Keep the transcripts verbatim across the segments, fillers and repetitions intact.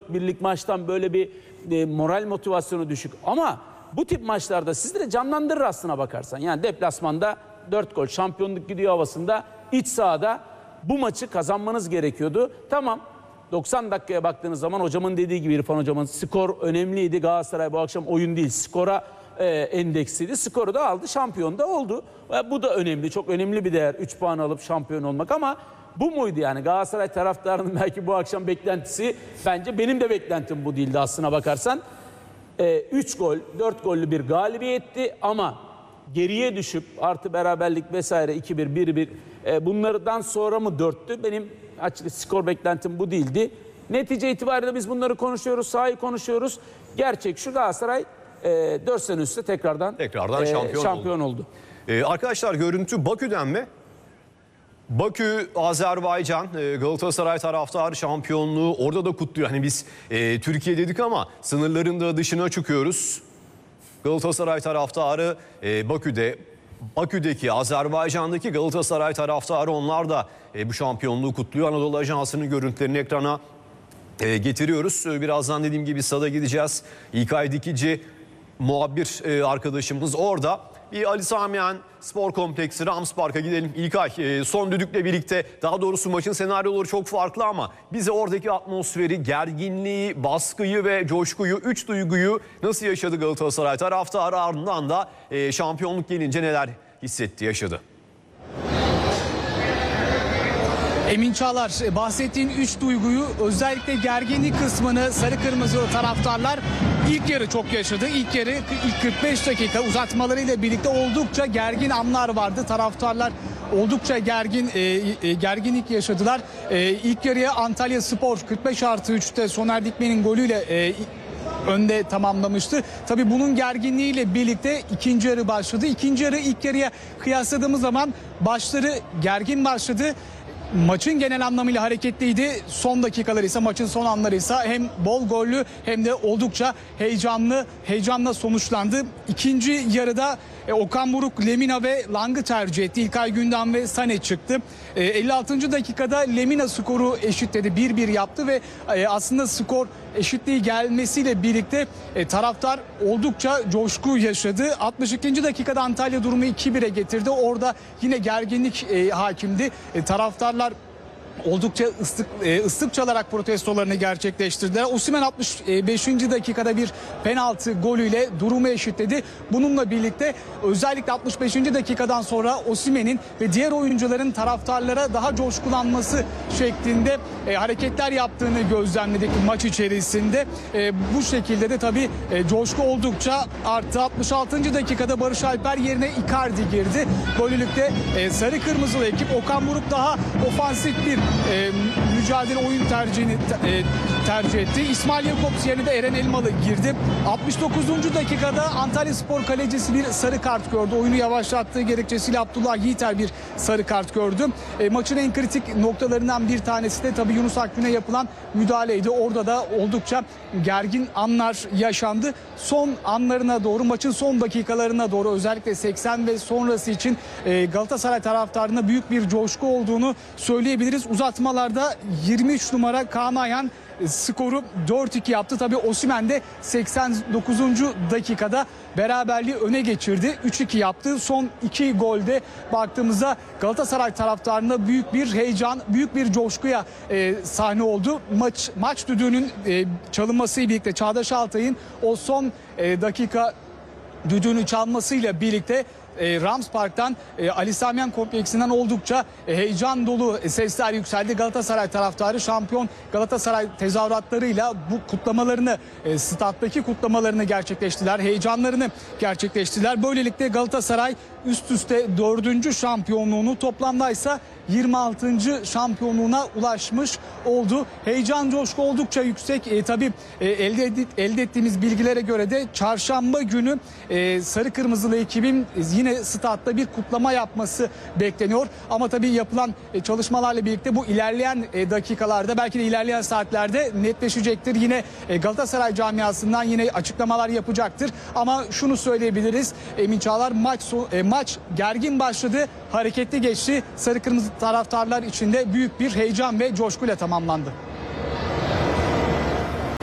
dört birlik maçtan böyle bir e, moral motivasyonu düşük. Ama bu tip maçlarda sizleri canlandırır aslına bakarsan. Yani deplasmanda dört gol, şampiyonluk gidiyor havasında, iç sahada bu maçı kazanmanız gerekiyordu. Tamam, doksan dakikaya baktığınız zaman hocamın dediği gibi, İrfan hocamın, skor önemliydi. Galatasaray bu akşam oyun değil, skora e, endeksliydi. Skoru da aldı, şampiyon da oldu. E, bu da önemli, çok önemli bir değer. üç puan alıp şampiyon olmak, ama bu muydu yani? Galatasaray taraftarının belki bu akşam beklentisi, bence benim de beklentim bu değildi aslına bakarsan. üç gol, dört gollü bir galibiyetti, ama geriye düşüp artı beraberlik vesaire iki bir, bir bir e, bunlardan sonra mı dörttü? Benim açıkçası skor beklentim bu değildi. Netice itibariyle biz bunları konuşuyoruz, sahayı konuşuyoruz. Gerçek şu, Galatasaray e, dört sene üstte tekrardan, tekrardan e, şampiyon, şampiyon oldu. oldu. Ee, arkadaşlar, görüntü Bakü'den mi? Bakü, Azerbaycan, Galatasaray taraftarı şampiyonluğu orada da kutluyor. Hani biz e, Türkiye dedik ama sınırların da dışına çıkıyoruz. Galatasaray taraftarı e, Bakü'de, Bakü'deki, Azerbaycan'daki Galatasaray taraftarı, onlar da e, bu şampiyonluğu kutluyor. Anadolu Ajansı'nın görüntülerini ekrana e, getiriyoruz. Birazdan dediğim gibi stada gideceğiz. İlkay Dikici muhabir e, arkadaşımız orada. Bir Ali Sami Yen Spor Kompleksi, Rams Park'a gidelim. İlkay, son düdükle birlikte, daha doğrusu maçın senaryoları çok farklı ama bize oradaki atmosferi, gerginliği, baskıyı ve coşkuyu, üç duyguyu nasıl yaşadı Galatasaray taraftarı, ardından da şampiyonluk gelince neler hissetti, yaşadı? Emin Çağlar, bahsettiğin üç duyguyu, özellikle gerginlik kısmını sarı kırmızı taraftarlar ilk yarı çok yaşadı. İlk yarı, ilk kırk beş dakika uzatmalarıyla birlikte oldukça gergin anlar vardı. Taraftarlar oldukça gergin e, e, gerginlik yaşadılar. E, ilk yarıya Antalya Spor kırk beş artı üçte Soner Dikmen'in golüyle e, önde tamamlamıştı. Tabii bunun gerginliğiyle birlikte ikinci yarı başladı. İkinci yarı ilk yarıya kıyasladığımız zaman başları gergin başladı. Maçın genel anlamıyla hareketliydi. Son dakikalar ise, maçın son anları ise hem bol gollü hem de oldukça heyecanlı, heyecanla sonuçlandı. İkinci yarıda e, Okan Buruk, Lemina ve Lang'ı tercih etti. İlkay Gündoğan ve Sané çıktı. E, elli altıncı dakikada Lemina skoru eşitledi. bir bir yaptı ve e, aslında skor eşitliği gelmesiyle birlikte e, taraftar oldukça coşku yaşadı. altmış ikinci dakikada Antalya durumu iki bire getirdi. Orada yine gerginlik e, hakimdi. E, taraftarlar oldukça ıslık, e, ıslık çalarak protestolarını gerçekleştirdiler. Osimhen altmış beşinci dakikada bir penaltı golüyle durumu eşitledi. Bununla birlikte özellikle altmış beşinci dakikadan sonra Osimhen'in ve diğer oyuncuların taraftarlara daha coşkulanması şeklinde e, hareketler yaptığını gözlemledik maç içerisinde. E, bu şekilde de tabii e, coşku oldukça arttı. altmış altıncı dakikada Barış Alper yerine Icardi girdi. Golülükte e, sarı kırmızılı ekip Okan Buruk daha ofansif bir E, mücadele oyun tercihini e, tercih etti. İsmail Yakups yerine de Eren Elmalı girdi. altmış dokuzuncu dakikada Antalya Spor kalecisi bir sarı kart gördü. Oyunu yavaşlattığı gerekçesiyle Abdullah Yiğiter bir sarı kart gördü. E, maçın en kritik noktalarından bir tanesi de tabii Yunus Akgün'e yapılan müdahaleydi. Orada da oldukça gergin anlar yaşandı. Son anlarına doğru, maçın son dakikalarına doğru, özellikle seksen ve sonrası için e, Galatasaray taraftarına büyük bir coşku olduğunu söyleyebiliriz. Uzatmalarda yirmi üç numara Kaan Ayhan skoru dört iki yaptı. Tabii Osimhen de seksen dokuzuncu dakikada beraberliği öne geçirdi. üç iki yaptı. Son iki golde baktığımızda Galatasaray taraftarında büyük bir heyecan, büyük bir coşkuya e, sahne oldu. Maç maç düdüğünün e, çalınmasıyla birlikte, Çağdaş Altay'ın o son e, dakika düdüğünü çalmasıyla birlikte E, Rams Park'tan, e, Ali Sami Yen kompleksinden oldukça e, heyecan dolu e, sesler yükseldi. Galatasaray taraftarı şampiyon Galatasaray tezahüratlarıyla bu kutlamalarını, e, stattaki kutlamalarını gerçekleştiler. Heyecanlarını gerçekleştiler. Böylelikle Galatasaray üst üste dördüncü şampiyonluğunu, toplamdaysa yirmi altıncı şampiyonluğuna ulaşmış oldu. Heyecan, coşku oldukça yüksek. E, tabii e, elde, ed elde ettiğimiz bilgilere göre de çarşamba günü e, sarı kırmızılı ekibin yine statta bir kutlama yapması bekleniyor. Ama tabii yapılan e, çalışmalarla birlikte bu ilerleyen e, dakikalarda, belki de ilerleyen saatlerde netleşecektir. Yine e, Galatasaray camiasından yine açıklamalar yapacaktır. Ama şunu söyleyebiliriz Emin Çağlar, maç so e, maç gergin başladı, hareketli geçti. Sarı kırmızı taraftarlar içinde büyük bir heyecan ve coşkuyla tamamlandı.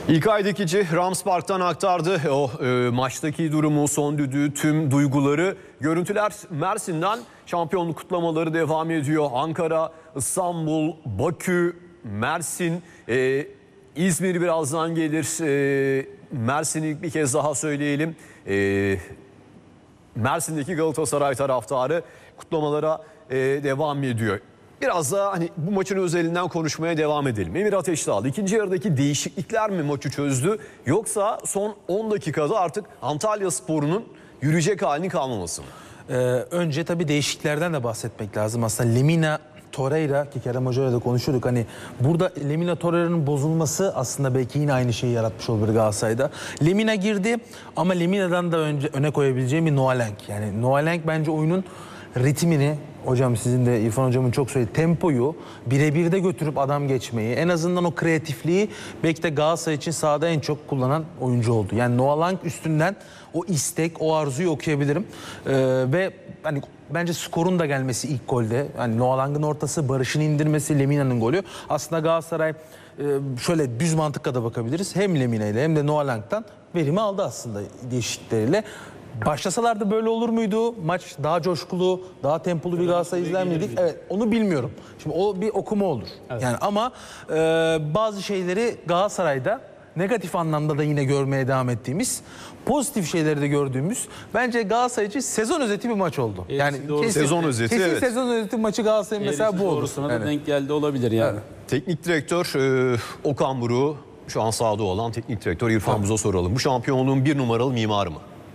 İlkay Dikici Rams Park'tan aktardı o e, maçtaki durumu, son düdüğü, tüm duyguları. Görüntüler Mersin'den, şampiyonluk kutlamaları devam ediyor. Ankara, İstanbul, Bakü, Mersin, e, İzmir birazdan gelir. E, Mersin'i bir kez daha söyleyelim. E, Mersin'deki Galatasaray taraftarı kutlamalara e, devam ediyor. Biraz da hani bu maçın özelinden konuşmaya devam edelim. Emir Ateşdağ, ikinci yarıdaki değişiklikler mi maçı çözdü, yoksa son on dakikada artık Antalyaspor'un yürüyecek halinin kalmaması mı? Ee, önce tabii değişikliklerden de bahsetmek lazım. Aslında Lemina Torreira, ki Kerem Hoca'yla da konuşuyorduk, hani burada Lemina Torreira'nın bozulması aslında belki yine aynı şeyi yaratmış olabilir Galatasaray'da. Lemina girdi ama Lemina'dan da önce öne koyabileceğim bir Noalenk. Yani Noalenk bence oyunun ritmini, hocam sizin de İrfan hocamın çok söylediği tempoyu birebir de götürüp adam geçmeyi, en azından o kreatifliği belki de Galatasaray için sahada en çok kullanan oyuncu oldu. Yani Noalenk üstünden o istek, o arzuyu okuyabilirim. Ee, ve hani bence skorun da gelmesi ilk golde. Yani Noalenk'in ortası, Barış'ın indirmesi, Lemina'nın golü. Aslında Galatasaray şöyle düz mantıkla da bakabiliriz. Hem Lemina ile hem de Noalenk'ten verimi aldı aslında değişiklikleriyle. Başlasalardı böyle olur muydu? Maç daha coşkulu, daha tempolu bir Galatasaray izler miydik? Evet, onu bilmiyorum. Şimdi o bir okuma olur. Evet. Yani ama e, bazı şeyleri Galatasaray'da negatif anlamda da yine görmeye devam ettiğimiz, pozitif şeyleri de gördüğümüz, bence Galatasaray için sezon özeti bir maç oldu. Evet, yani kesin, sezon özeti, kesin evet. sezon özeti maçı Galatasaray mesela bu olur. Doğrusuna da Evet. denk geldi olabilir yani. Evet. Teknik direktör e, Okan Buruk'u, şu an sahada olan teknik direktör İrfan Buz'a soralım. Bu şampiyonluğun bir numaralı mimarı mı?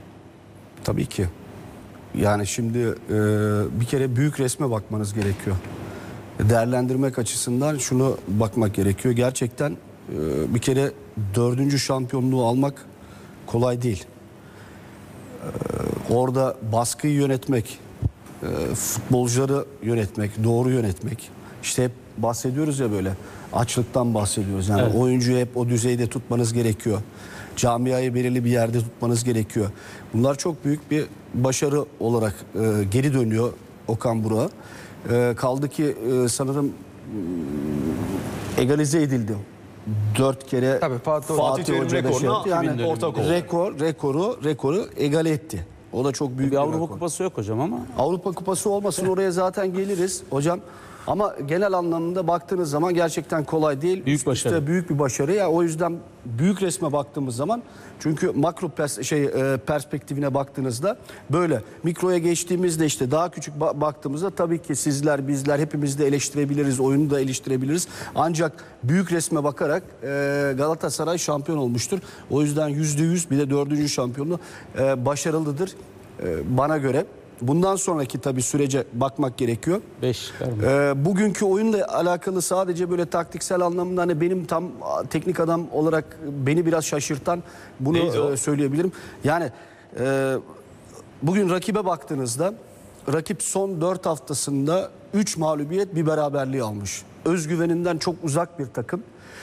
Tabii ki. Yani şimdi e, bir kere büyük resme bakmanız gerekiyor. Değerlendirmek açısından şunu bakmak gerekiyor. Gerçekten e, bir kere dördüncü şampiyonluğu almak kolay değil. E, orada baskıyı yönetmek, e, futbolcuları yönetmek, doğru yönetmek. İşte hep bahsediyoruz ya böyle. Açlıktan bahsediyoruz. Yani evet. Oyuncuyu hep o düzeyde tutmanız gerekiyor. Camiayı belirli bir yerde tutmanız gerekiyor. Bunlar çok büyük bir başarı olarak e, geri dönüyor Okan Buruk'a. E, kaldı ki e, sanırım e, egalize edildi. Dört kere Tabii, Fatih, Fatih Terim rekoruna yani ortak oldu. Rekor, rekoru, rekoru egale etti. O da çok büyük Bir bir Avrupa rekor. Kupası yok hocam ama. Avrupa Kupası olmasın, oraya zaten geliriz hocam. Ama genel anlamda baktığınız zaman gerçekten kolay değil. Büyük Üst başarı. üste büyük bir başarı. Ya o yüzden büyük resme baktığımız zaman, çünkü makro pers şey e, perspektifine baktığınızda böyle, mikroya geçtiğimizde işte daha küçük ba- baktığımızda tabii ki sizler, bizler hepimiz de eleştirebiliriz, oyunu da eleştirebiliriz. Ancak büyük resme bakarak e, Galatasaray şampiyon olmuştur. O yüzden yüzde yüz bir de dördüncü şampiyonluğu e, başarılıdır e, bana göre. Bundan sonraki tabii sürece bakmak gerekiyor. beş Ee, bugünkü oyunla alakalı sadece böyle taktiksel anlamda, hani benim tam teknik adam olarak beni biraz şaşırtan, bunu e, söyleyebilirim. Yani e, bugün rakibe baktığınızda, rakip son dört haftasında üç mağlubiyet, bir beraberliği almış. Özgüveninden çok uzak bir takım.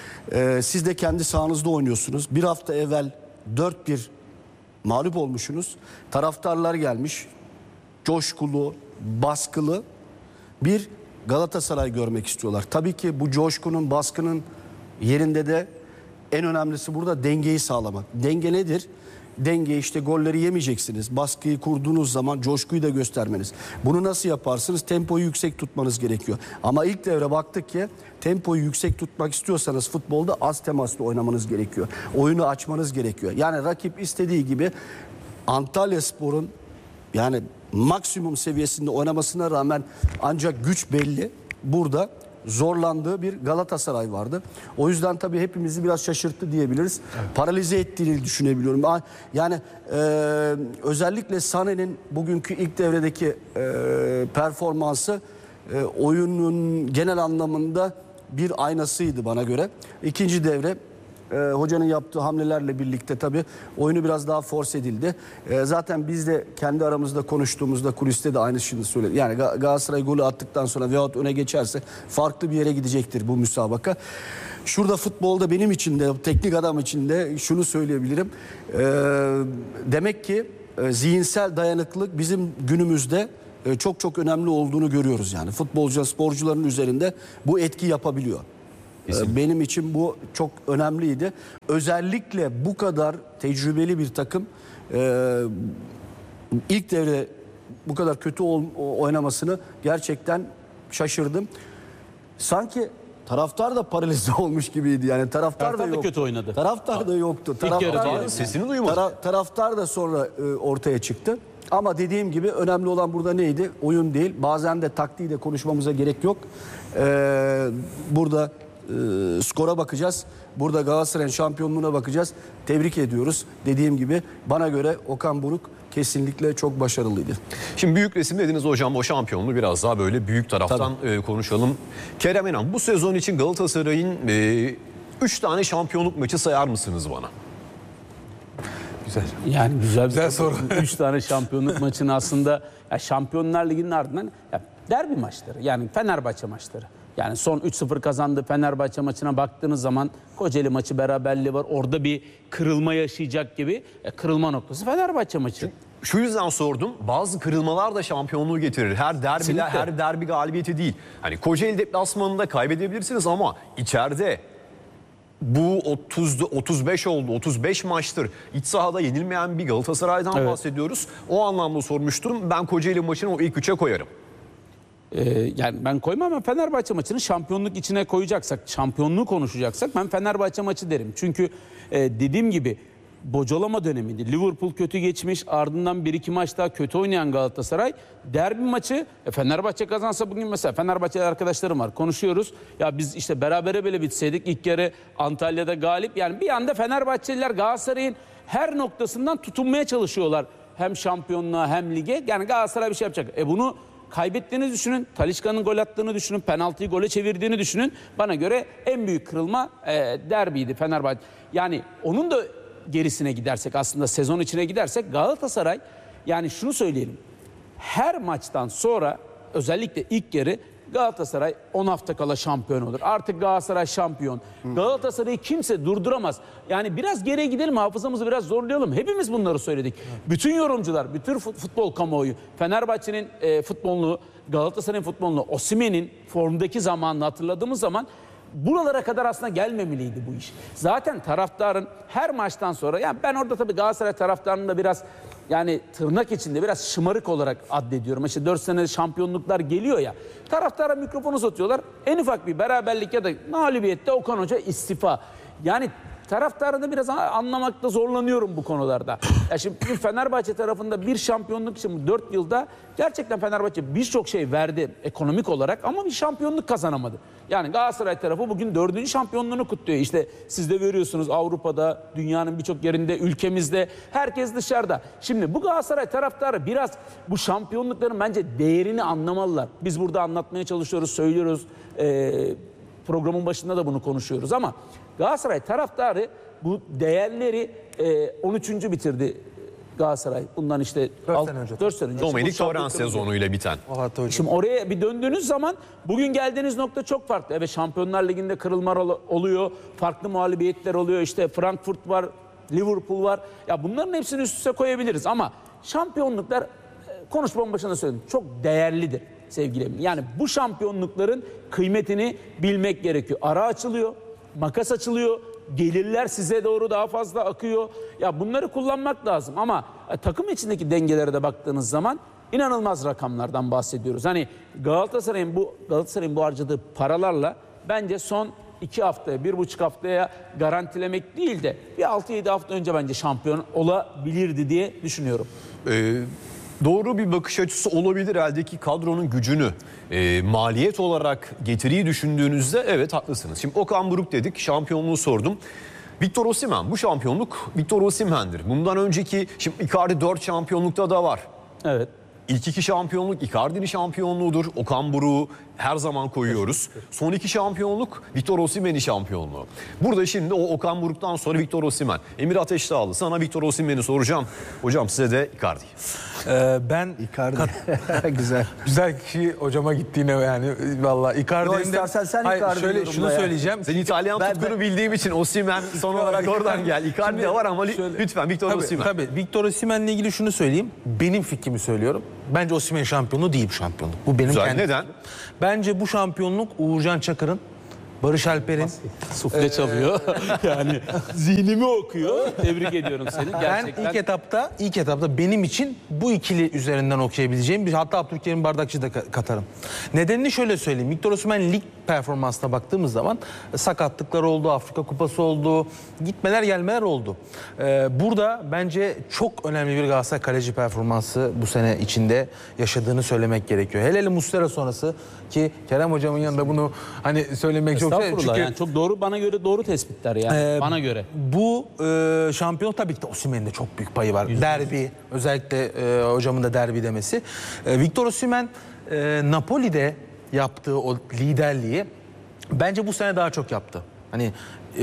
E, siz de kendi sahanızda oynuyorsunuz. Bir hafta evvel dört bir mağlup olmuşsunuz. Taraftarlar gelmiş. Coşkulu, baskılı bir Galatasaray görmek istiyorlar. Tabii ki bu coşkunun, baskının yerinde de en önemlisi burada dengeyi sağlamak. Denge nedir? Denge işte golleri yemeyeceksiniz. Baskıyı kurduğunuz zaman coşkuyu da göstermeniz. Bunu nasıl yaparsınız? Tempoyu yüksek tutmanız gerekiyor. Ama ilk devre baktık ki tempoyu yüksek tutmak istiyorsanız futbolda az temaslı oynamanız gerekiyor. Oyunu açmanız gerekiyor. Yani rakip istediği gibi Antalyaspor'un yani maksimum seviyesinde oynamasına rağmen ancak güç belli. Burada zorlandığı bir Galatasaray vardı. O yüzden tabii hepimizi biraz şaşırttı diyebiliriz. Evet. Paralize ettiğini düşünebiliyorum. Yani e, özellikle Sané'nin bugünkü ilk devredeki e, performansı e, oyunun genel anlamında bir aynasıydı bana göre. İkinci devre Ee, hocanın yaptığı hamlelerle birlikte tabii oyunu biraz daha force edildi. Ee, zaten biz de kendi aramızda konuştuğumuzda kuliste de aynı şeyi söyledik. Yani Ga- Galatasaray golü attıktan sonra veyahut öne geçerse farklı bir yere gidecektir bu müsabaka. Şurada futbolda benim için de, teknik adam için de şunu söyleyebilirim. Ee, demek ki e, zihinsel dayanıklılık bizim günümüzde e, çok çok önemli olduğunu görüyoruz yani. Futbolcu, sporcuların üzerinde bu etki yapabiliyor. Kesin. Benim için bu çok önemliydi. Özellikle bu kadar tecrübeli bir takım e, ilk devre bu kadar kötü ol, oynamasını gerçekten şaşırdım. Sanki taraftar da paralize olmuş gibiydi. Yani taraftar, Taraftar da da yoktu. kötü oynadı. Taraftar da yoktu. yarıda Taraftar, yani. Sesini duymadık. Tara- taraftar da sonra e, ortaya çıktı. Ama dediğim gibi önemli olan burada neydi? Oyun değil. Bazen de taktiği de konuşmamıza gerek yok. Ee, burada e, skora bakacağız. Burada Galatasaray'ın şampiyonluğuna bakacağız. Tebrik ediyoruz. Dediğim gibi bana göre Okan Buruk kesinlikle çok başarılıydı. Şimdi büyük resim dediniz hocam, o şampiyonluğu biraz daha böyle büyük taraftan e, konuşalım. Kerem İnan, bu sezon için Galatasaray'ın üç e, tane şampiyonluk maçı sayar mısınız bana? Güzel. Yani güzel bir Güzel soru. Şu yüzden sordum. Bazı kırılmalar da şampiyonluğu getirir. Her derbiler, Kesinlikle. her derbi galibiyeti değil. Hani Kocaeli deplasmanında kaybedebilirsiniz ama içeride bu otuz otuz beş oldu. otuz beş maçtır iç sahada yenilmeyen bir Galatasaray'dan Evet. bahsediyoruz. O anlamda sormuştum. Ben Kocaeli maçını o ilk üçe koyarım. Ee, yani ben koymam ama Fenerbahçe maçını şampiyonluk içine koyacaksak, şampiyonluğu konuşacaksak ben Fenerbahçe maçı derim. Çünkü e, dediğim gibi bocalama dönemiydi. Liverpool kötü geçmiş, ardından bir iki maç daha kötü oynayan Galatasaray. Derbi maçı e, Fenerbahçe kazansa bugün mesela Fenerbahçeli arkadaşlarım var, konuşuyoruz. Ya biz işte berabere bile bitseydik ilk yarı Antalya'da galip. Yani bir anda Fenerbahçeliler Galatasaray'ın her noktasından tutunmaya çalışıyorlar. Hem şampiyonluğa hem lige. Yani Galatasaray bir şey yapacak. E bunu kaybettiğini düşünün. Talisca'nın gol attığını düşünün. Penaltıyı gole çevirdiğini düşünün. Bana göre en büyük kırılma e, derbiydi Fenerbahçe. Yani onun da gerisine gidersek, aslında sezon içine gidersek Galatasaray, yani şunu söyleyelim. Her maçtan sonra özellikle ilk yarı Galatasaray on hafta kala şampiyon olur. Artık Galatasaray şampiyon. Galatasaray'ı kimse durduramaz. Yani biraz geriye gidelim, hafızamızı biraz zorlayalım. Hepimiz bunları söyledik. Bütün yorumcular, bütün futbol kamuoyu, Fenerbahçe'nin e, futbolunu, Galatasaray'ın futbolunu, Osimhen'in formdaki zamanını hatırladığımız zaman buralara kadar aslında gelmemeliydi bu iş. Zaten taraftarın her maçtan sonra, yani ben orada tabii Galatasaray taraftarını da biraz, yani tırnak içinde biraz şımarık olarak addediyorum. İşte dört sene şampiyonluklar geliyor ya. Taraftara mikrofonu uzatıyorlar. En ufak bir beraberlik ya da mağlubiyette Okan Hoca istifa. Yani taraftarı da biraz anlamakta zorlanıyorum bu konularda. Ya şimdi Fenerbahçe tarafında bir şampiyonluk için dört yılda gerçekten Fenerbahçe birçok şey verdi ekonomik olarak ama bir şampiyonluk kazanamadı. Yani Galatasaray tarafı bugün dördüncü şampiyonluğunu kutluyor. İşte siz de görüyorsunuz, Avrupa'da, dünyanın birçok yerinde, ülkemizde, herkes dışarıda. Şimdi bu Galatasaray taraftarı biraz bu şampiyonlukların bence değerini anlamalılar. Biz burada anlatmaya çalışıyoruz, söylüyoruz. Ee, programın başında da bunu konuşuyoruz ama Galatasaray taraftarı bu değerleri e, on üçüncü bitirdi Galatasaray. Bundan işte dört sene önce. dört sene önce. Dominik İşte bu Torrent şampiyonluk- sezonuyla biten. Şimdi oraya bir döndüğünüz zaman bugün geldiğiniz nokta çok farklı. Evet, Şampiyonlar Ligi'nde kırılmalar oluyor. Farklı mağlubiyetler oluyor. İşte Frankfurt var, Liverpool var. Ya bunların hepsini üst üste koyabiliriz ama şampiyonluklar, konuşmamın başında söyledim, çok değerlidir sevgilim. Yani bu şampiyonlukların kıymetini bilmek gerekiyor. Ara açılıyor, makas açılıyor, gelirler size doğru daha fazla akıyor. Ya bunları kullanmak lazım ama e, takım içindeki dengelere de baktığınız zaman inanılmaz rakamlardan bahsediyoruz. Hani Galatasaray'ın bu Galatasaray'ın bu harcadığı paralarla bence son iki haftaya, bir buçuk haftaya garantilemek değil de bir altı yedi hafta önce bence şampiyon olabilirdi diye düşünüyorum. Ee, doğru bir bakış açısı olabilir eldeki kadronun gücünü. Ee, maliyet olarak getiriyi düşündüğünüzde evet haklısınız. Şimdi Okan Buruk dedik, şampiyonluğu sordum. Victor Osimhen, bu şampiyonluk Victor Osimhen'dir. Bundan önceki, şimdi Icardi dört şampiyonlukta da var. Evet. İlk iki şampiyonluk Icardi'nin şampiyonluğudur. Okan Buruk'u her zaman koyuyoruz. Son iki şampiyonluk Victor Osimhen'in şampiyonluğu. Burada şimdi o Okan Buruk'tan sonra Victor Osimhen. Emir Ateşdağlı, sana Victor Osimhen'i soracağım. Hocam size de Icardi. Ee, ben Icardi. Güzel. güzel kişi hocama gittiğine yani vallahi Icardi'nin Yo, istersen sen Icardi şöyle yorumla şunu ya. söyleyeceğim. Sen İtalyan Ben- tutkunu bildiğim için Osimhen son olarak oradan gel. Icardi de var ama li- Şöyle- lütfen Victor Tabii, Osimhen. tabii. Victor Osimhen'le ilgili şunu söyleyeyim. Benim fikrimi söylüyorum. Bence Osimhen şampiyonu değil bu şampiyonluk. Bu benim Güzel, kendi neden? fikrim. Bence bu şampiyonluk Uğurcan Çakır'ın Barış Alper'in Sufle çalıyor. Yani zihnimi okuyor. Tebrik ediyorum seni. Gerçekten. Ben ilk etapta ilk etapta benim için bu ikili üzerinden okuyabileceğim bir, hatta Abdülkerim Bardakçı da ka- katarım. Nedenini şöyle söyleyeyim. Victor Osimhen lig performansına baktığımız zaman sakatlıklar oldu, Afrika Kupası oldu, gitmeler gelmeler oldu. Ee, burada bence çok önemli bir Galatasaray kaleci performansı bu sene içinde yaşadığını söylemek gerekiyor. Hele hele Muslera sonrası, ki Kerem hocamın yanında bunu hani söylemek çok şey. Estağfurullah, yani çok doğru, bana göre doğru tespitler yani. Ee, bana göre. Bu e, şampiyon tabii ki de Osimhen'in de çok büyük payı var. Yüzde derbi, özellikle e, hocamın da derbi demesi. E, Victor Osimhen e, Napoli'de yaptığı o liderliği bence bu sene daha çok yaptı. Hani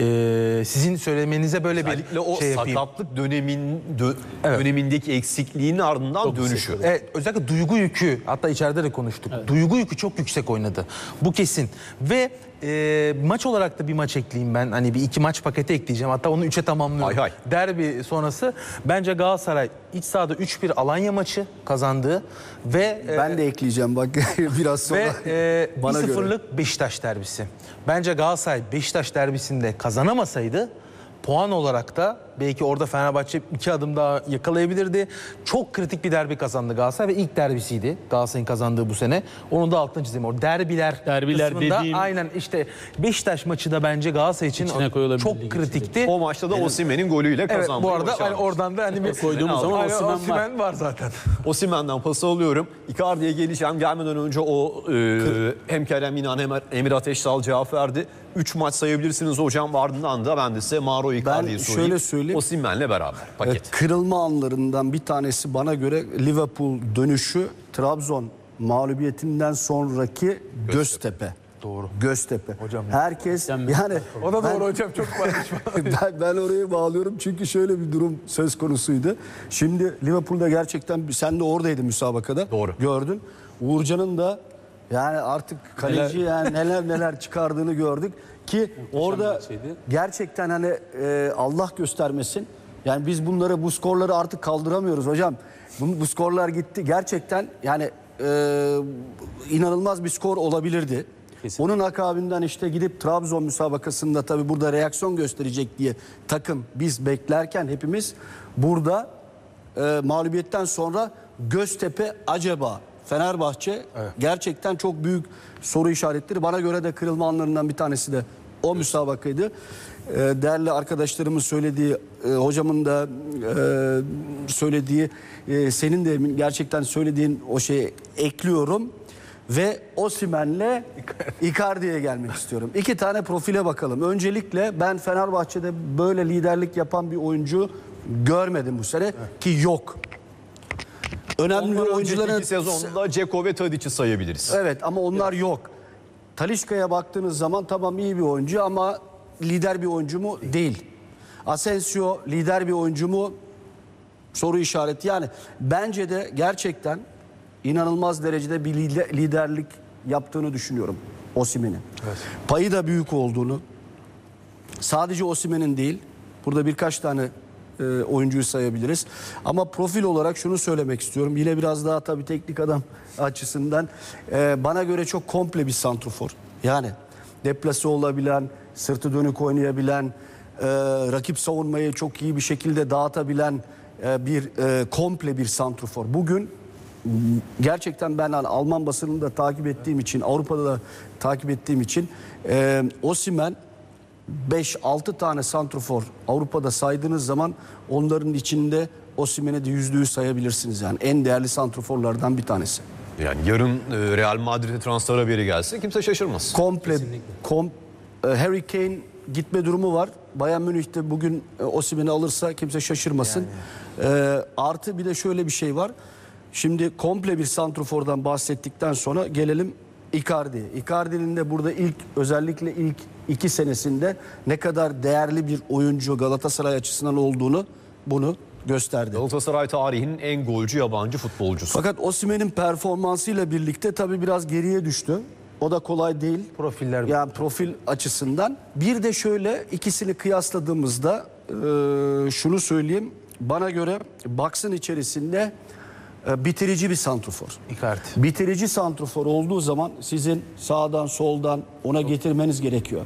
e, sizin söylemenize böyle bir Özellikle o şey yapayım. sakatlık dönemin dö- Evet. dönemindeki eksikliğin ardından dönüşü. Evet, özellikle duygu yükü, hatta içeride de konuştuk. Evet. Duygu yükü çok yüksek oynadı. Bu kesin. Ve e, maç olarak da bir maç ekleyeyim ben. Hani bir iki maç paketi ekleyeceğim. Hatta onu üçe tamamlıyorum. Hay hay. Derbi sonrası bence Galatasaray iç sahada üç bir Alanya maçı kazandığı ve Ben de ekleyeceğim bak biraz sonra. Ve e, bana bir göre. sıfırlık Beşiktaş derbisi. Bence Galatasaray Beşiktaş derbisinde kazanamasaydı puan olarak da belki orada Fenerbahçe iki adım daha yakalayabilirdi. Çok kritik bir derbi kazandı Galatasaray ve ilk derbisiydi Galatasaray'ın kazandığı bu sene. Onun da altını çizeyim. O derbiler, Derbiler kısmında dediğim- aynen işte Beşiktaş maçı da bence Galatasaray için İçine koyulabilir çok ligin kritikti. O maçta da Osimhen'in golüyle Evet, kazandı. bu arada hani oradan da hani bir Koyduğumuz zaman Aynen, Osimhen var. Osimhen var zaten. Osimhen'den pası alıyorum. Icardi'ye geleceğim. Gelmeden önce o e, hem Kerem İnan hem Emir Ateşsal cevap verdi. Üç maç sayabilirsiniz hocam. Ardından da ben de size Mauro Icardi'yi Ben sorayım. şöyle söyleyeyim. Osimhen'le beraber paket. Kırılma anlarından bir tanesi bana göre Liverpool dönüşü, Trabzon mağlubiyetinden sonraki Göztepe. Doğru. Göztepe. Hocam. Herkes yani O da ben- doğru hocam, çok paylaşma. ben, ben oraya bağlıyorum çünkü şöyle bir durum söz konusuydu. Şimdi Liverpool'da gerçekten sen de oradaydın müsabakada. Doğru. Gördün. Uğurcan'ın da yani artık kaleci Neler- yani neler neler çıkardığını gördük ki orada maçıydı. gerçekten hani e, Allah göstermesin. Yani biz bunları bu skorları artık kaldıramıyoruz hocam. Bu, bu skorlar gitti. Gerçekten yani e, inanılmaz bir skor olabilirdi. Kesinlikle. Onun akabinden işte gidip Trabzon müsabakasında tabii burada reaksiyon gösterecek diye takım biz beklerken hepimiz burada e, mağlubiyetten sonra Göztepe acaba Fenerbahçe gerçekten çok büyük soru işaretleri. Bana göre de kırılma anlarından bir tanesi de o müsabakaydı. E, değerli arkadaşlarımın söylediği, e, hocamın da e, söylediği, e, senin de gerçekten söylediğin o şeyi ekliyorum. Ve Osimhen'le Icardi'ye gelmek istiyorum. İki tane profile bakalım. Öncelikle ben Fenerbahçe'de böyle liderlik yapan bir oyuncu görmedim bu sene. Evet. Ki yok. Önemli Ondan oyuncuların... önceki sezonda Dzeko ve Tadic'i sayabiliriz. Evet ama onlar yok. Talisca'ya baktığınız zaman tamam iyi bir oyuncu ama lider bir oyuncu mu? Değil. Asensio lider bir oyuncu mu? Soru işareti. Yani bence de gerçekten inanılmaz derecede bir liderlik yaptığını düşünüyorum Osimhen'in. Evet. Payı da büyük olduğunu, sadece Osimhen'in değil, burada birkaç tane e, oyuncuyu sayabiliriz. Ama profil olarak şunu söylemek istiyorum. Yine biraz daha tabii teknik adam açısından e, bana göre çok komple bir santrofor. Yani deplase olabilen, sırtı dönük oynayabilen, e, rakip savunmayı çok iyi bir şekilde dağıtabilen e, bir e, komple bir santrofor. Bugün gerçekten ben hani Alman basınını da takip ettiğim için, Avrupa'da da takip ettiğim için e, Osimhen beş altı tane santrofor Avrupa'da saydığınız zaman onların içinde Osimhen'i de yüzde yüz sayabilirsiniz yani. En değerli santroforlardan bir tanesi. Yani yarın e, Real Madrid'e transfer haberi gelse kimse şaşırmaz. Komple, kom, e, Harry Kane gitme durumu var. Bayern Münih'te bugün e, Osimhen'i alırsa kimse şaşırmasın. Yani. E, artı bir de şöyle bir şey var. Şimdi komple bir santrofordan bahsettikten sonra gelelim Icardi'ye. Icardi'nin de burada ilk özellikle ilk iki senesinde ne kadar değerli bir oyuncu Galatasaray açısından olduğunu bunu gösterdi. Galatasaray tarihinin en golcü yabancı futbolcusu. Fakat Osimhen'in performansıyla birlikte tabii biraz geriye düştü. O da kolay değil. Profiller. Yani profil açısından. Bir de şöyle ikisini kıyasladığımızda e, şunu söyleyeyim. Bana göre box'ın içerisinde e, bitirici bir santrofor. Icardi. Bitirici santrofor olduğu zaman sizin sağdan soldan ona getirmeniz gerekiyor.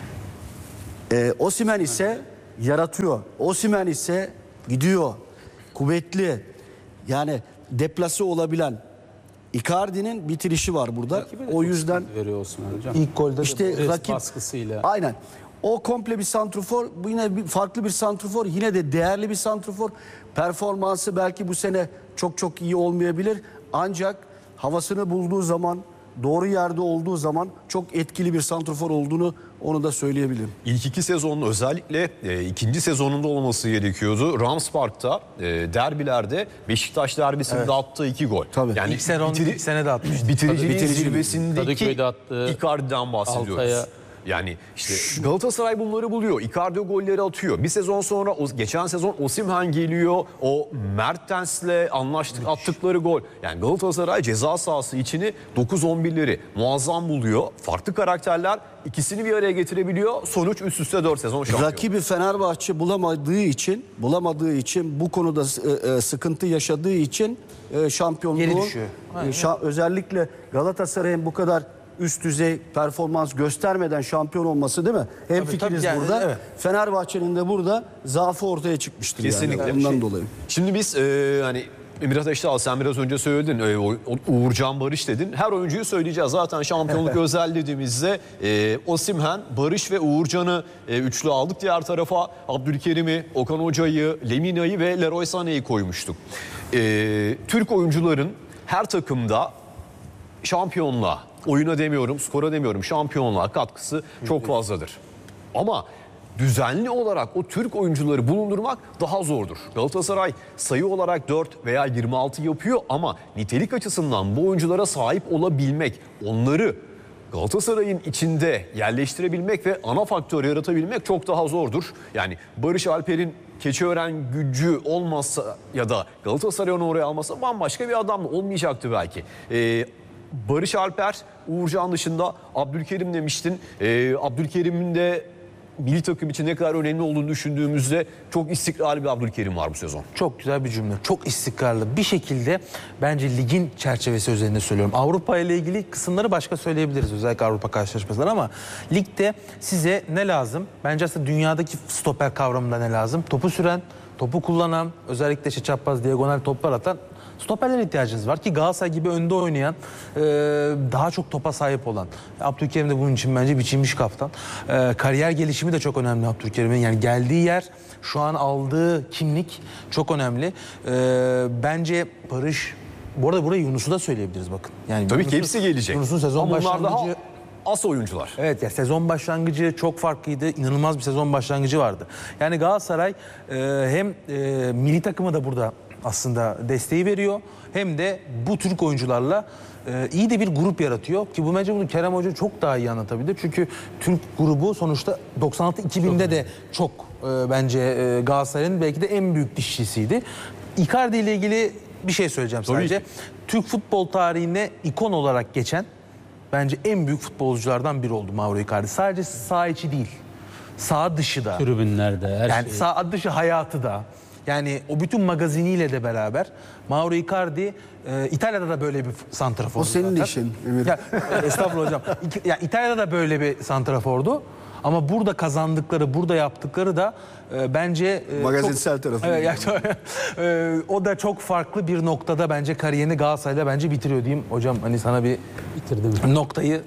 E, Osimhen ise yaratıyor. Osimhen ise gidiyor. Kuvvetli. Yani deplase olabilen. Icardi'nin bitirişi var burada. O yüzden veriyor Osman hocam. İlk golde işte de Pres rakip baskısıyla. aynen. O komple bir santrofor, bu yine bir farklı bir santrofor, yine de değerli bir santrofor. Performansı belki bu sene çok çok iyi olmayabilir. Ancak havasını bulduğu zaman, doğru yerde olduğu zaman çok etkili bir santrofor olduğunu onu da söyleyebilirim. İlk iki sezonun özellikle e, ikinci sezonunda olması gerekiyordu. Rams Park'ta e, derbilerde Beşiktaş derbisinde Evet. attığı iki gol. Tabii. Yani İlk sezon, bitiri- ilk sene de atmıştı. bitiriciliğin Bitirici- zirvesindeki Kadıköy'de attığı Icardi'den bahsediyoruz. Altay'a- Yani işte Galatasaray bunları buluyor. Icardi o golleri atıyor. Bir sezon sonra o, geçen sezon Osimhen geliyor. O Mertens'le anlaştık attıkları gol. Yani Galatasaray ceza sahası içini dokuz on birleri muazzam buluyor. Farklı karakterler ikisini bir araya getirebiliyor. Sonuç üst üste dört sezon şampiyon. Rakibi Fenerbahçe bulamadığı için, bulamadığı için bu konuda e, e, sıkıntı yaşadığı için e, şampiyonluğu Geri düşüyor. e, şa- özellikle Galatasaray'ın bu kadar üst düzey performans göstermeden şampiyon olması değil mi? Hem Tabii, fikiriz tabii yani, burada. evet. Fenerbahçe'nin de burada zaafı ortaya çıkmıştır. Kesinlikle. Yani. Ondan Şey- dolayı. Şimdi biz e, hani Emir Ateşdağ sen biraz önce söyledin. E, o- o- Uğurcan Barış dedin. Her oyuncuyu söyleyeceğiz. Zaten şampiyonluk özel dediğimizde e, Osimhen, Barış ve Uğurcan'ı e, üçlü aldık. Diğer tarafa Abdülkerim'i, Okan Hoca'yı, Lemina'yı ve Leroy Sané'yi koymuştuk. E, Türk oyuncuların her takımda şampiyonluğa, oyuna demiyorum, skora demiyorum, şampiyonluğa katkısı çok fazladır. Ama düzenli olarak o Türk oyuncuları bulundurmak daha zordur. Galatasaray sayı olarak dört veya yirmi altı yapıyor ama nitelik açısından bu oyunculara sahip olabilmek, onları Galatasaray'ın içinde yerleştirebilmek ve ana faktör yaratabilmek çok daha zordur. Yani Barış Alper'in Keçiören gücü olmazsa ya da Galatasaray onu oraya almasa bambaşka bir adam olmayacaktı belki. Ee, Barış Alper, Uğurcan dışında Abdülkerim demiştin. Ee, Abdülkerim'in de milli takım için ne kadar önemli olduğunu düşündüğümüzde çok istikrarlı bir Abdülkerim var bu sezon. Çok güzel bir cümle. Çok istikrarlı. Bir şekilde bence ligin çerçevesi üzerinde söylüyorum. Avrupa ile ilgili kısımları başka söyleyebiliriz. Özellikle Avrupa karşılaşmaları ama ligde size ne lazım? Bence aslında dünyadaki stoper kavramında ne lazım? Topu süren, topu kullanan, özellikle işte çapraz, diagonal toplar atan stoperlere ihtiyacınız var ki Galatasaray gibi önde oynayan, e, daha çok topa sahip olan. Abdülkerim de bunun için bence biçilmiş kaftan. E, kariyer gelişimi de çok önemli Abdülkerim'in. Yani geldiği yer, şu an aldığı kimlik çok önemli. E, bence Barış, bu arada buraya Yunus'u da söyleyebiliriz bakın. Yani Tabii Yunus'un- ki hepsi gelecek. Yunus'un sezon Ama onlar daha başlangıcı... as oyuncular. Evet ya sezon başlangıcı çok farklıydı. İnanılmaz bir sezon başlangıcı vardı. Yani Galatasaray e, hem e, milli takımı da burada aslında desteği veriyor. Hem de bu Türk oyuncularla e, iyi de bir grup yaratıyor. Ki bu bence bunu Kerem Hoca çok daha iyi anlatabilir. Çünkü Türk grubu sonuçta doksan altı iki binde de çok e, bence e, Galatasaray'ın belki de en büyük dişçisiydi. Icardi ile ilgili bir şey söyleyeceğim Tabii sadece. ki. Türk futbol tarihine ikon olarak geçen bence en büyük futbolculardan biri oldu Mauro Icardi. Sadece saha içi değil, saha dışı da. Tribünlerde her Yani şey. saha dışı hayatı da. Yani o bütün magaziniyle de beraber Mauro Icardi e, İtalya'da da böyle bir santrafor. O senin işin, Emir. Ya, estağfurullah hocam. İki- Ya, İtalya'da da böyle bir santrafordu. Ama burada kazandıkları, burada yaptıkları da e, bence... e, Magazinsel çok- tarafı. Evet, yani çok- e, o da çok farklı bir noktada bence kariyerini Galatasaray'la bence bitiriyor diyeyim. Hocam hani sana bir Bitirdim. noktayı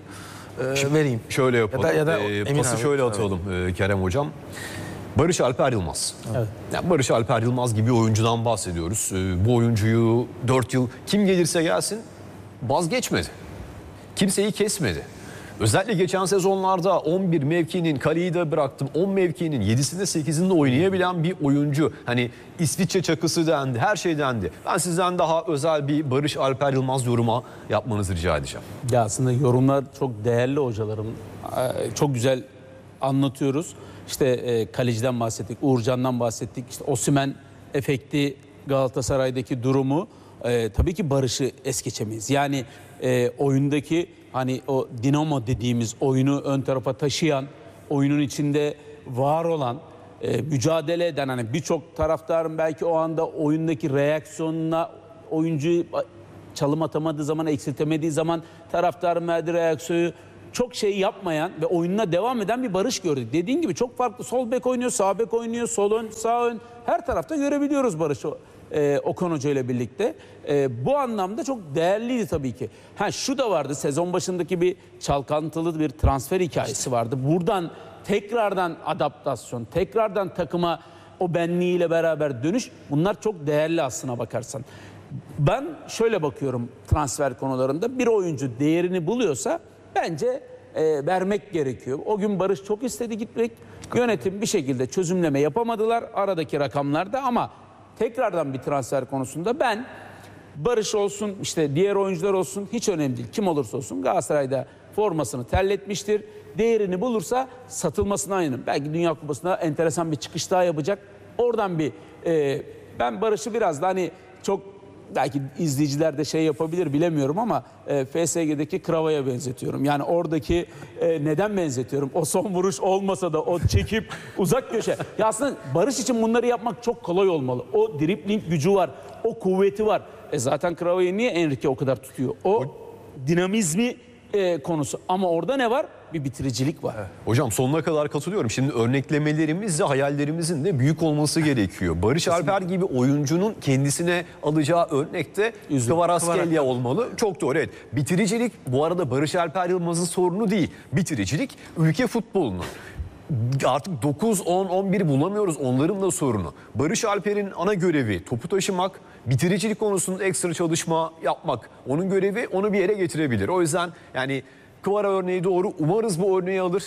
e, vereyim. Şöyle yapalım. Ya da- ya da Ee, Emin pası abi. şöyle atalım e, Kerem Hocam. Barış Alper Yılmaz. Evet. Yani Barış Alper Yılmaz gibi bir oyuncudan bahsediyoruz. Ee, bu oyuncuyu dört yıl kim gelirse gelsin vazgeçmedi. Kimseyi kesmedi. Özellikle geçen sezonlarda on bir mevkinin, kaleyi de bıraktım, on mevkinin yedisinde sekizinde oynayabilen bir oyuncu. Hani İsviçre çakısı dendi, her şey dendi. Ben sizden daha özel bir Barış Alper Yılmaz yoruma yapmanızı rica edeceğim. Ya aslında yorumlar çok değerli hocalarım. Ee, Çok güzel anlatıyoruz. İşte e, kaleciden bahsettik, Uğurcan'dan bahsettik. İşte Osimhen efekti, Galatasaray'daki durumu. E, tabii ki Barış'ı es geçemeyiz. Yani e, oyundaki hani o dinamo dediğimiz oyunu ön tarafa taşıyan, oyunun içinde var olan, e, mücadele eden hani birçok taraftarın belki o anda oyundaki reaksiyonuna oyuncuyu çalım atamadığı zaman, eksiltemediği zaman taraftarın verdiği reaksiyonu çok şey yapmayan ve oyununa devam eden bir Barış gördük. Dediğin gibi çok farklı. Sol bek oynuyor, sağ bek oynuyor, sol ön, sağ ön. Her tarafta görebiliyoruz Barış'ı e, Okan Hoca ile birlikte. E, bu anlamda çok değerliydi tabii ki. Ha şu da vardı, sezon başındaki bir çalkantılı bir transfer hikayesi vardı. Buradan tekrardan adaptasyon, tekrardan takıma o benliğiyle beraber dönüş, bunlar çok değerli aslına bakarsan. Ben şöyle bakıyorum transfer konularında, bir oyuncu değerini buluyorsa bence e, vermek gerekiyor. O gün Barış çok istedi gitmek. Yönetim bir şekilde çözümleme yapamadılar aradaki rakamlarda, ama tekrardan bir transfer konusunda ben Barış olsun, işte diğer oyuncular olsun, hiç önemli değil. Kim olursa olsun Galatasaray'da formasını terletmiştir. Değerini bulursa satılmasına aynım. Belki Dünya Kupası'nda enteresan bir çıkış daha yapacak. Oradan bir e, ben Barış'ı biraz da hani çok, belki izleyiciler de şey yapabilir bilemiyorum ama e, F S G'deki Krava'ya benzetiyorum. Yani oradaki e, neden benzetiyorum? O son vuruş olmasa da o çekip uzak köşe. Ya aslında Barış için bunları yapmak çok kolay olmalı. O dribling gücü var, o kuvveti var. E zaten Krava'yı niye Enrique o kadar tutuyor? O dinamizmi e, konusu. Ama orada ne var? Bir bitiricilik var. Hocam sonuna kadar katılıyorum. Şimdi örneklemelerimiz de hayallerimizin de büyük olması gerekiyor. Barış Alper gibi oyuncunun kendisine alacağı örnekte Kvaratskhelia olmalı. Çok doğru, evet. Bitiricilik bu arada Barış Alper Yılmaz'ın sorunu değil. Bitiricilik ülke futbolunun. Artık dokuz, on, on bir bulamıyoruz, onların da sorunu. Barış Alper'in ana görevi topu taşımak, bitiricilik konusunda ekstra çalışma yapmak. Onun görevi onu bir yere getirebilir. O yüzden yani Kvara örneği doğru. Umarız bu örneği alır.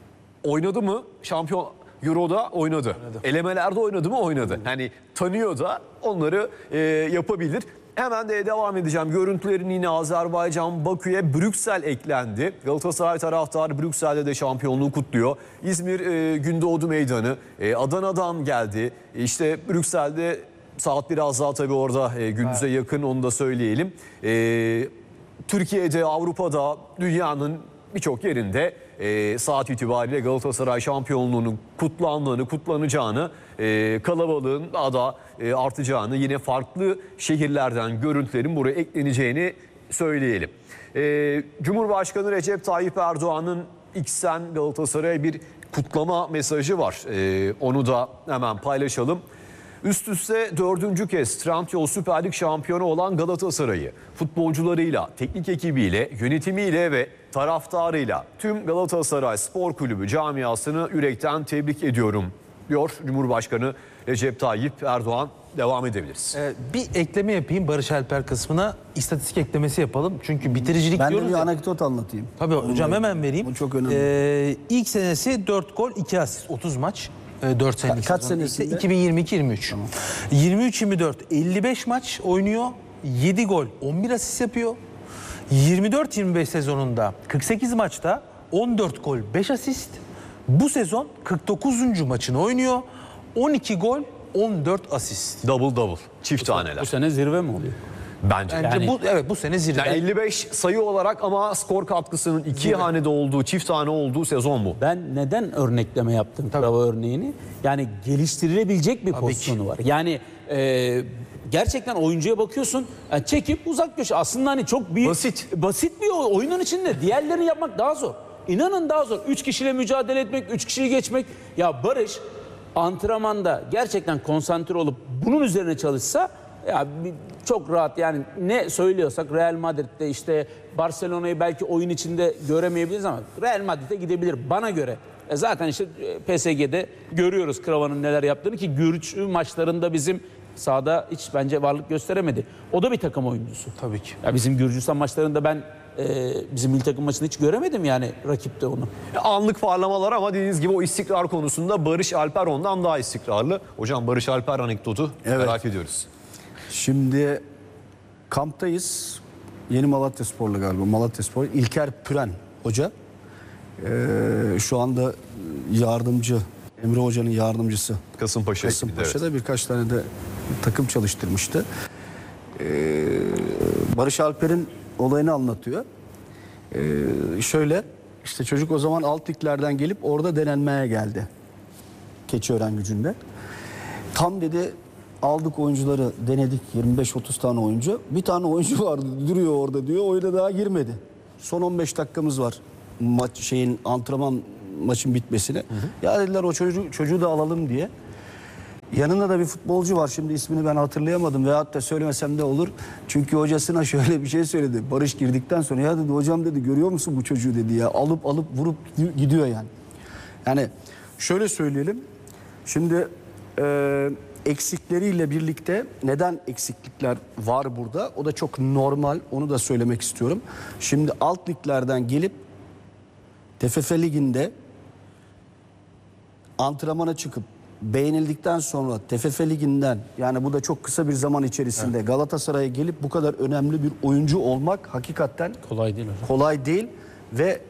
Oynadı mı? Şampiyon Euro'da oynadı. oynadı. Elemelerde oynadı mı? Oynadı. Yani tanıyor da onları e, yapabilir. Hemen de devam edeceğim. Görüntülerin yine Azerbaycan, Bakü'ye Brüksel eklendi. Galatasaray taraftarı Brüksel'de de şampiyonluğu kutluyor. İzmir e, Gündoğdu Meydanı, e, Adana'dan geldi. E, işte Brüksel'de saat biraz daha tabii orada e, gündüze evet. yakın, onu da söyleyelim. E, Türkiye'de, Avrupa'da, dünyanın birçok yerinde e, saat itibariyle Galatasaray şampiyonluğunun kutlandığını, kutlanacağını, e, kalabalığın daha da e, artacağını, yine farklı şehirlerden görüntülerin buraya ekleneceğini söyleyelim. E, Cumhurbaşkanı Recep Tayyip Erdoğan'ın X'ten Galatasaray'a bir kutlama mesajı var. E, onu da hemen paylaşalım. Üst üste dördüncü kez Trendyol Süper Lig şampiyonu olan Galatasaray'ı futbolcularıyla, teknik ekibiyle, yönetimiyle ve taraftarıyla tüm Galatasaray Spor Kulübü camiasını yürekten tebrik ediyorum diyor Cumhurbaşkanı Recep Tayyip Erdoğan. Devam edebiliriz. Ee, bir ekleme yapayım Barış Alper kısmına, istatistik eklemesi yapalım. Çünkü bitiricilik ben diyoruz de bir ya. anekdot anlatayım. Tabii hocam, hemen vereyim. Bu çok önemli. Ee, ilk senesi dört gol iki asist, otuz maç. dört senelik Kaç sezon. senesinde? iki bin yirmi iki yirmi üç. Tamam. yirmi üç yirmi dört elli beş maç oynuyor. yedi gol on bir asist yapıyor. yirmi dört yirmi beş sezonunda kırk sekiz maçta on dört gol beş asist. Bu sezon kırk dokuzuncu maçını oynuyor. on iki gol on dört asist. Double double. Çift taneler. Bu sene zirve mi oluyor? Bence. Bence Yani- bu evet bu sene zirve. Yani elli beş sayı olarak ama skor katkısının iki hanede olduğu, çift tane olduğu sezon bu. Ben neden örnekleme yaptım Krava örneğini? Yani geliştirilebilecek bir pozisyonu var. Yani e, gerçekten oyuncuya bakıyorsun, yani çekip uzak köşe. Aslında hani çok bir Basit. basit bir oyunun içinde diğerlerini yapmak daha zor. İnanın daha zor. Üç kişiyle mücadele etmek, üç kişiyi geçmek. Ya Barış antrenmanda gerçekten konsantre olup bunun üzerine çalışsa, ya bir- çok rahat, yani ne söylüyorsak Real Madrid'de, işte Barcelona'yı belki oyun içinde göremeyebiliriz ama Real Madrid'e gidebilir bana göre. E zaten işte P S G'de görüyoruz Krava'nın neler yaptığını, ki Gürcü maçlarında bizim sahada hiç bence varlık gösteremedi. O da bir takım oyuncusu. Tabii ki. Ya bizim Gürcistan maçlarında ben e, bizim milli takım maçını hiç göremedim yani rakipte onu. Anlık parlamalar ama dediğiniz gibi o istikrar konusunda Barış Alper ondan daha istikrarlı. Hocam Barış Alper anekdotu Evet. merak ediyoruz. Şimdi kamptayız. Yeni Malatyaspor'la galiba. Malatyaspor. İlker Püren hoca. Ee, şu anda yardımcı. Emre Hoca'nın yardımcısı. Kasımpaşa ekibinde, Kasımpaşa'da evet. birkaç tane de takım çalıştırmıştı. Ee, Barış Alper'in olayını anlatıyor. Ee, şöyle, işte çocuk o zaman alt liglerden gelip orada denenmeye geldi. Keçiören Gücü'nde. Tam dedi aldık oyuncuları denedik yirmi beş otuz tane oyuncu. Bir tane oyuncu vardı duruyor orada diyor. Oyuna daha girmedi. Son on beş dakikamız var. Maç şeyin antrenman maçın bitmesine. Hı hı. Ya dediler o çocuğu, çocuğu da alalım diye. Yanında da bir futbolcu var. Şimdi ismini ben hatırlayamadım veyahut da söylemesem de olur. Çünkü hocasına şöyle bir şey söyledi. Barış girdikten sonra ya dedi hocam dedi görüyor musun bu çocuğu dedi ya. Alıp alıp vurup gidiyor yani. Yani şöyle söyleyelim. Şimdi e, eksikleriyle birlikte neden eksiklikler var burada? O da çok normal. Onu da söylemek istiyorum. Şimdi alt liglerden gelip T F F Ligi'nde antrenmana çıkıp beğenildikten sonra T F F Ligi'nden yani bu da çok kısa bir zaman içerisinde evet. Galatasaray'a gelip bu kadar önemli bir oyuncu olmak hakikaten kolay değil hocam. Kolay değil ve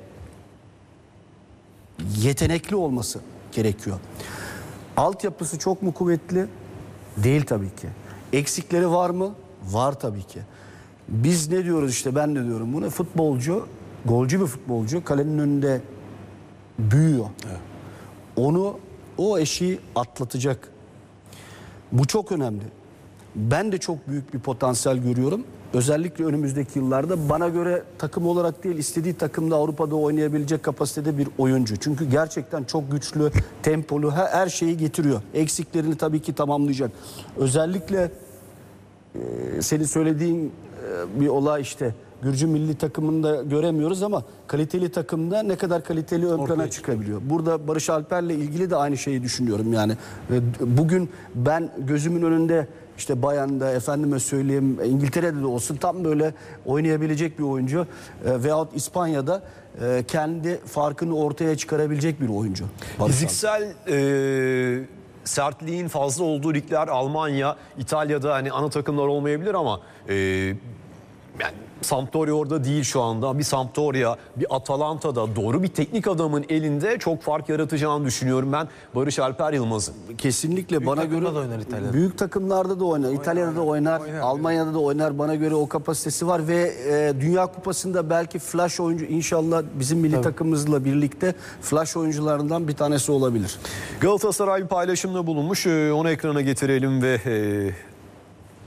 yetenekli olması gerekiyor. Altyapısı çok mu kuvvetli? Değil tabii ki. Eksikleri var mı? Var tabii ki. Biz ne diyoruz işte ben de diyorum bunu futbolcu, golcü bir futbolcu kalenin önünde büyüyor. Evet. Onu o eşiği atlatacak. Bu çok önemli. Ben de çok büyük bir potansiyel görüyorum. Özellikle önümüzdeki yıllarda bana göre takım olarak değil istediği takımda Avrupa'da oynayabilecek kapasitede bir oyuncu. Çünkü gerçekten çok güçlü, tempolu her, her şeyi getiriyor. Eksiklerini tabii ki tamamlayacak. Özellikle e, senin söylediğin e, bir olay işte Gürcü milli takımında göremiyoruz ama kaliteli takımda ne kadar kaliteli ön plana çıkabiliyor. Burada Barış Alper'le ilgili de aynı şeyi düşünüyorum yani. Bugün ben gözümün önünde işte Bayern'de efendime söyleyeyim İngiltere'de de olsun tam böyle oynayabilecek bir oyuncu veyahut İspanya'da kendi farkını ortaya çıkarabilecek bir oyuncu. Barış Fiziksel e, sertliğin fazla olduğu ligler Almanya, İtalya'da hani ana takımlar olmayabilir ama e, yani Sampdoria orada değil şu anda. Bir Sampdoria, bir Atalanta'da doğru bir teknik adamın elinde çok fark yaratacağını düşünüyorum ben Barış Alper Yılmaz'ın. Kesinlikle büyük bana göre da oynar İtalya'da. Büyük takımlarda da oynar. oynar İtalya'da da oynar, oynar Almanya'da da oynar. Bana göre o kapasitesi var ve e, Dünya Kupası'nda belki flash oyuncu inşallah bizim milli Tabii. takımımızla birlikte flash oyuncularından bir tanesi olabilir. Galatasaray bir paylaşımda bulunmuş. Onu ekrana getirelim ve e,